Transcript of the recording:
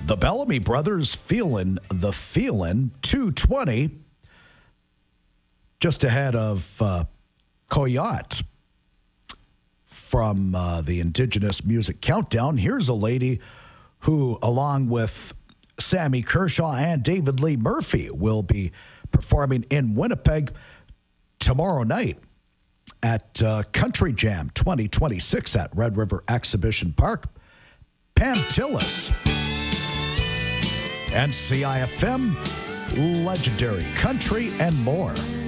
The Bellamy Brothers feelin' the feelin', 220, just ahead of Coyote from the Indigenous Music Countdown. Here's a lady who, along with Sammy Kershaw and David Lee Murphy, will be performing in Winnipeg tomorrow night at Country Jam 2026 at Red River Exhibition Park. Pam Tillis, NCIFM, Legendary Country, and more.